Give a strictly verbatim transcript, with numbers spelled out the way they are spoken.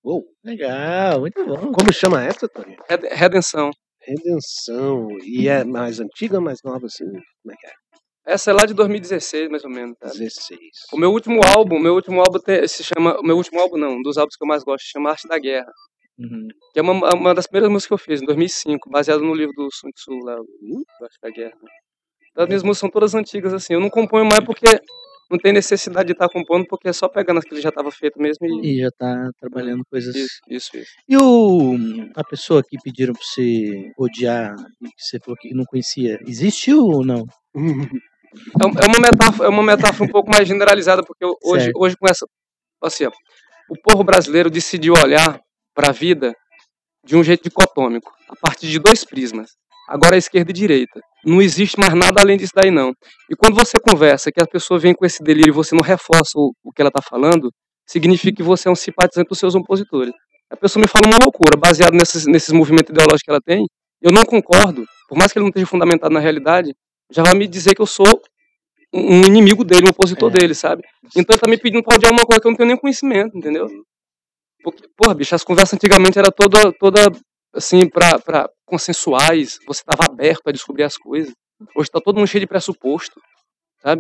Uou, legal, muito bom. Como chama essa, Tony? Redenção. Redenção. E é mais antiga ou mais nova, assim? Como é que é? Essa é lá de dois mil e dezesseis, mais ou menos. Tá? dezesseis. O meu último álbum, meu último álbum te, se chama... O meu último álbum, não. Um dos álbuns que eu mais gosto se chama Arte da Guerra. Uhum. Que é uma, uma das primeiras músicas que eu fiz, em dois mil e cinco, baseado no livro do Sun Tzu, lá, o Arte da Guerra. Então, as minhas músicas são todas antigas, assim. Eu não componho mais porque não tem necessidade de estar compondo, porque é só pegando aquilo que já estava feito mesmo e... E já tá trabalhando coisas... Isso, isso, isso. E o... a pessoa que pediram pra você odiar, que você falou que não conhecia, existiu ou não? É uma metáfora, é uma metáfora um pouco mais generalizada, porque hoje, hoje com essa... Assim, ó, o povo brasileiro decidiu olhar para a vida de um jeito dicotômico, a partir de dois prismas. Agora é esquerda e direita. Não existe mais nada além disso daí, não. E quando você conversa, que a pessoa vem com esse delírio e você não reforça o, o que ela está falando, significa que você é um simpatizante dos seus opositores. A pessoa me fala uma loucura, baseado nesses, nesses movimentos ideológicos que ela tem, eu não concordo, por mais que ele não esteja fundamentado na realidade, já vai me dizer que eu sou um inimigo dele, um opositor é. dele, sabe? Então ele tá me pedindo pra odiar uma coisa que eu não tenho nem conhecimento, entendeu? Porque, porra, bicho, as conversas antigamente era toda, toda assim, pra, pra consensuais, você tava aberto a descobrir as coisas. Hoje tá todo mundo cheio de pressuposto.